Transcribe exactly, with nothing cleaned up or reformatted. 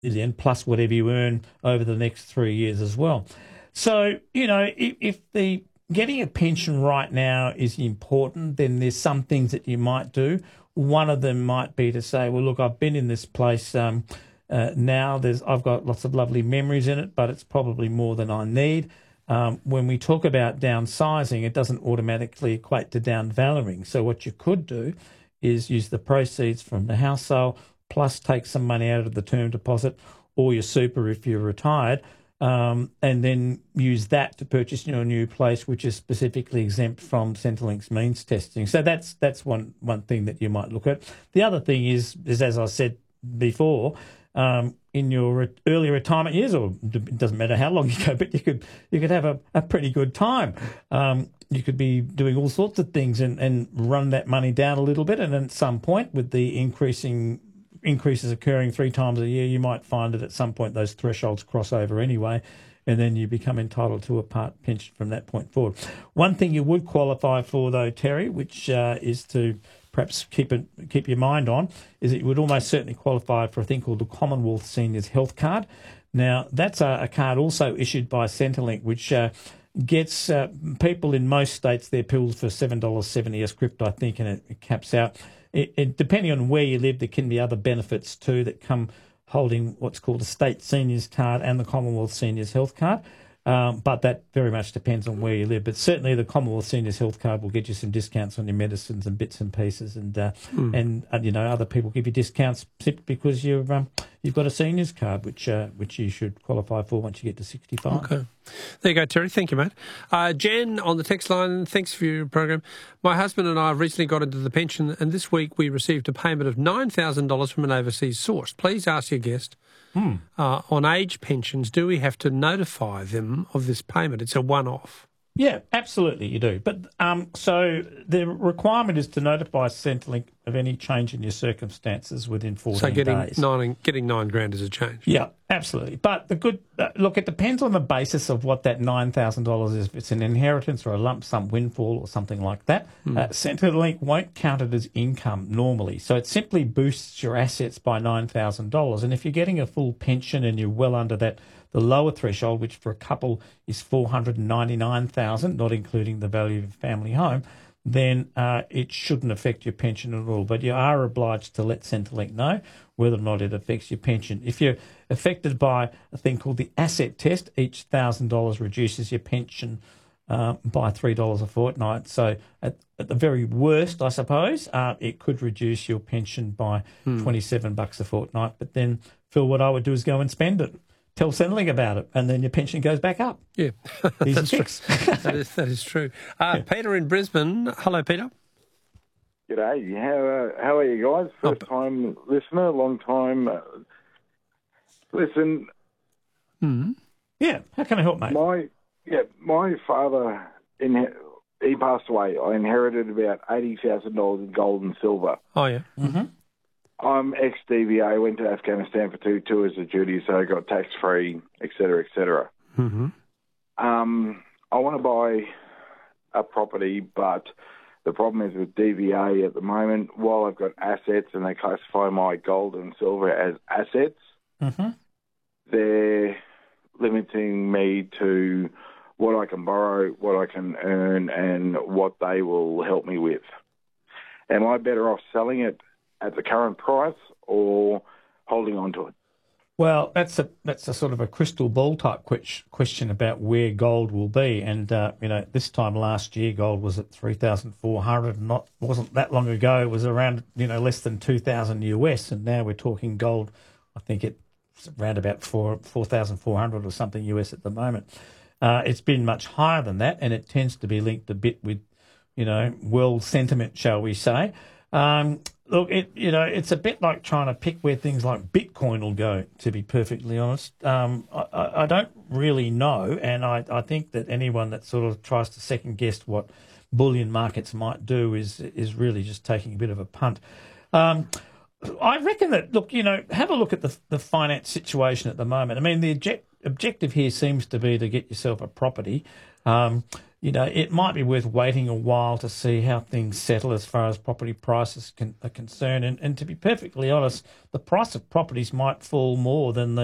million plus whatever you earn over the next three years as well. So, you know, if, if the getting a pension right now is important, then there's some things that you might do. One of them might be to say, well, look, I've been in this place um, uh, now. There's I've got lots of lovely memories in it, but it's probably more than I need. Um, when we talk about downsizing, it doesn't automatically equate to downvaluing. So what you could do is use the proceeds from the house sale plus take some money out of the term deposit or your super if you're retired, um, and then use that to purchase your new place, which is specifically exempt from Centrelink's means testing. So that's that's one one thing that you might look at. The other thing is, is as I said before, um, in your re- early retirement years, or it doesn't matter how long you go, but you could you could have a, a pretty good time. Um, you could be doing all sorts of things and, and run that money down a little bit, and at some point, with the increasing increases occurring three times a year, you might find that at some point those thresholds cross over anyway, and then you become entitled to a part pension from that point forward. One thing you would qualify for, though, Terry, which uh, is to perhaps keep it, keep your mind on, is that you would almost certainly qualify for a thing called the Commonwealth Seniors Health Card. Now, that's a, a card also issued by Centrelink, which uh, gets uh, people in most states their pills for seven dollars seventy a script, I think, and it, it caps out. It, it, depending on where you live, there can be other benefits too that come holding what's called a state seniors card and the Commonwealth Seniors Health Card. Um, but that very much depends on where you live. But certainly the Commonwealth Seniors Health Card will get you some discounts on your medicines and bits and pieces, and uh, mm. and uh, you know, other people give you discounts simply because you're um, you've got a seniors card, which uh, which you should qualify for once you get to sixty-five. Okay, there you go, Terry. Thank you, mate. Uh, Jan on the text line. Thanks for your program. My husband and I have recently got into the pension, and this week we received a payment of nine thousand dollars from an overseas source. Please ask your guest. Hmm. Uh, on age pensions, do we have to notify them of this payment? It's a one-off. Yeah, absolutely you do. But um, so the requirement is to notify Centrelink of any change in your circumstances within fourteen so getting days. Nine, getting nine grand is a change. Yeah, absolutely. But the good uh, look, it depends on the basis of what that nine thousand dollars is. If it's an inheritance or a lump sum windfall or something like that, mm. uh, Centrelink won't count it as income normally. So it simply boosts your assets by nine thousand dollars. And if you're getting a full pension and you're well under that, the lower threshold, which for a couple is four hundred ninety-nine thousand dollars, not including the value of your family home, then uh, it shouldn't affect your pension at all. But you are obliged to let Centrelink know whether or not it affects your pension. If you're affected by a thing called the asset test, each one thousand dollars reduces your pension uh, by three dollars a fortnight. So at, at the very worst, I suppose, uh, it could reduce your pension by hmm. twenty-seven bucks a fortnight. But then, Phil, what I would do is go and spend it. Tell Centrelink about it, and then your pension goes back up. Yeah, that's true. that is that is true. Uh, yeah. Peter in Brisbane. Hello, Peter. G'day. How uh, how are you guys? First oh. time listener, long time. Uh, listen. Mm. Yeah. How can I help, mate? My yeah, my father in he passed away. I inherited about eighty thousand dollars in gold and silver. Oh yeah. Mm-hmm. I'm ex-D V A, went to Afghanistan for two tours of duty, so I got tax-free, et cetera, et cetera. Mm-hmm. Um, I want to buy a property, but the problem is with D V A at the moment, while I've got assets and they classify my gold and silver as assets, mm-hmm. they're limiting me to what I can borrow, what I can earn, and what they will help me with. Am I better off selling it at the current price or holding on to it? Well, that's a that's a sort of a crystal ball type question about where gold will be. And uh, you know, this time last year, gold was at three thousand four hundred. Not wasn't that long ago. It was around you know less than two thousand U S, and now we're talking gold. I think it's around about four four thousand four hundred or something U S at the moment. Uh, it's been much higher than that, and it tends to be linked a bit with you know world sentiment, shall we say. Um, Look, it you know, it's a bit like trying to pick where things like Bitcoin will go, to be perfectly honest. Um, I, I don't really know, and I, I think that anyone that sort of tries to second-guess what bullion markets might do is is really just taking a bit of a punt. Um, I reckon that, look, you know, have a look at the, the finance situation at the moment. I mean, the object, objective here seems to be to get yourself a property. Um, you know, it might be worth waiting a while to see how things settle as far as property prices can, are concerned. And, and to be perfectly honest, the price of properties might fall more than the